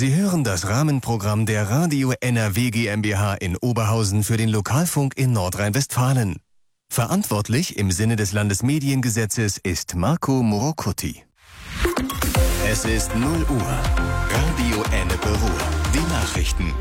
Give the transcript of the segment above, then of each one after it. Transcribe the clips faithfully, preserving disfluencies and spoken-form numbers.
Sie hören das Rahmenprogramm der Radio N R W GmbH in Oberhausen für den Lokalfunk in Nordrhein-Westfalen. Verantwortlich im Sinne des Landesmediengesetzes ist Marco Morocuti. Es ist null Uhr. Radio Ennepe Ruhr. Die Nachrichten.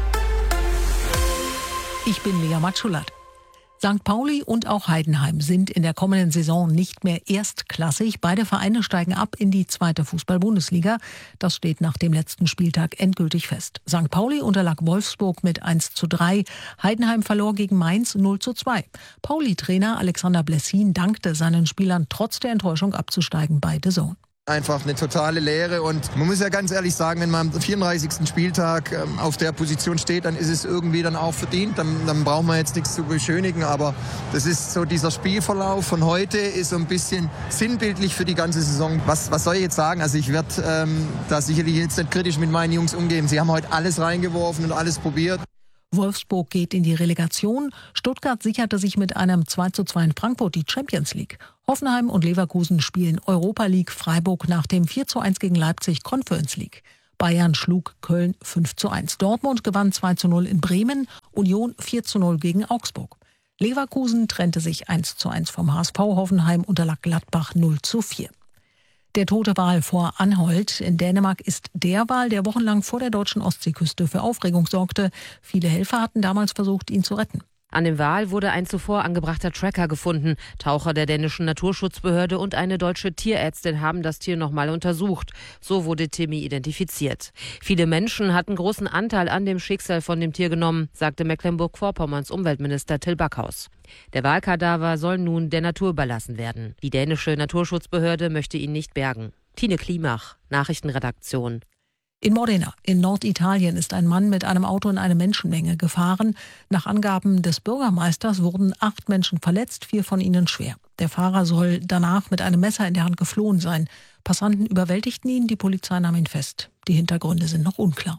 Ich bin Lea Matschulat. Sankt Pauli und auch Heidenheim sind in der kommenden Saison nicht mehr erstklassig. Beide Vereine steigen ab in die zweite Fußball-Bundesliga. Das steht nach dem letzten Spieltag endgültig fest. Sankt Pauli unterlag Wolfsburg mit eins zu drei. Heidenheim verlor gegen Mainz null zu zwei. Pauli-Trainer Alexander Blessin dankte seinen Spielern trotz der Enttäuschung abzusteigen bei D A Z N. Einfach eine totale Leere und man muss ja ganz ehrlich sagen, wenn man am vierunddreißigsten Spieltag ähm, auf der Position steht, dann ist es irgendwie dann auch verdient. Dann, dann braucht man jetzt nichts zu beschönigen, aber das ist so, dieser Spielverlauf von heute ist so ein bisschen sinnbildlich für die ganze Saison. Was, was soll ich jetzt sagen? Also ich werde ähm, da sicherlich jetzt nicht kritisch mit meinen Jungs umgehen. Sie haben heute alles reingeworfen und alles probiert. Wolfsburg geht in die Relegation. Stuttgart sicherte sich mit einem zwei zu zwei in Frankfurt die Champions League. Hoffenheim und Leverkusen spielen Europa League. Freiburg nach dem vier zu eins gegen Leipzig Conference League. Bayern schlug Köln fünf zu eins. Dortmund gewann zwei zu null in Bremen. Union vier zu null gegen Augsburg. Leverkusen trennte sich eins zu eins vom H S V. Hoffenheim unterlag Gladbach null zu vier. Der tote Wal vor Anholt in Dänemark ist der Wal, der wochenlang vor der deutschen Ostseeküste für Aufregung sorgte. Viele Helfer hatten damals versucht, ihn zu retten. An dem Wal wurde ein zuvor angebrachter Tracker gefunden. Taucher der dänischen Naturschutzbehörde und eine deutsche Tierärztin haben das Tier nochmal untersucht. So wurde Timmy identifiziert. Viele Menschen hatten großen Anteil an dem Schicksal von dem Tier genommen, sagte Mecklenburg-Vorpommerns Umweltminister Till Backhaus. Der Walkadaver soll nun der Natur überlassen werden. Die dänische Naturschutzbehörde möchte ihn nicht bergen. Tine Klimach, Nachrichtenredaktion. In Modena in Norditalien ist ein Mann mit einem Auto in eine Menschenmenge gefahren. Nach Angaben des Bürgermeisters wurden acht Menschen verletzt, vier von ihnen schwer. Der Fahrer soll danach mit einem Messer in der Hand geflohen sein. Passanten überwältigten ihn, die Polizei nahm ihn fest. Die Hintergründe sind noch unklar.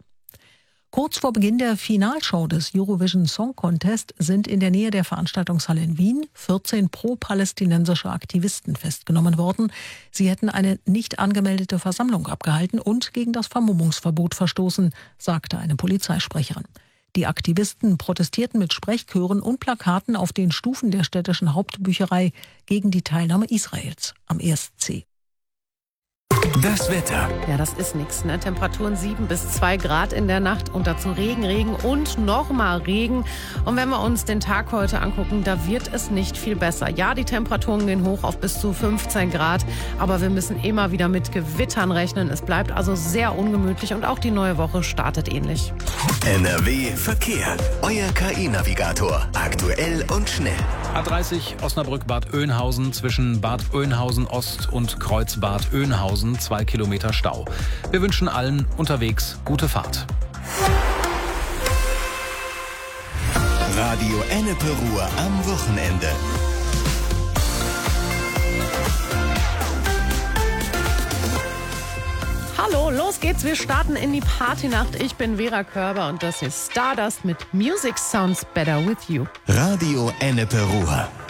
Kurz vor Beginn der Finalshow des Eurovision Song Contest sind in der Nähe der Veranstaltungshalle in Wien vierzehn pro-palästinensische Aktivisten festgenommen worden. Sie hätten eine nicht angemeldete Versammlung abgehalten und gegen das Vermummungsverbot verstoßen, sagte eine Polizeisprecherin. Die Aktivisten protestierten mit Sprechchören und Plakaten auf den Stufen der städtischen Hauptbücherei gegen die Teilnahme Israels am E S C. Das Wetter. Ja, das ist nichts, ne? Temperaturen sieben bis zwei Grad in der Nacht und dazu Regen, Regen und nochmal Regen. Und wenn wir uns den Tag heute angucken, da wird es nicht viel besser. Ja, die Temperaturen gehen hoch auf bis zu fünfzehn Grad, aber wir müssen immer wieder mit Gewittern rechnen. Es bleibt also sehr ungemütlich und auch die neue Woche startet ähnlich. N R W Verkehr. Euer K I-Navigator. Aktuell und schnell. A dreißig Osnabrück-Bad Oeynhausen zwischen Bad Oeynhausen Ost und Kreuz Bad Oeynhausen. Zwei Kilometer Stau. Wir wünschen allen unterwegs gute Fahrt. Radio Ennepe Ruhr am Wochenende. Hallo, los geht's. Wir starten in die Partynacht. Ich bin Vera Körber und das ist Stardust mit Music Sounds Better With You. Radio Ennepe Ruhr.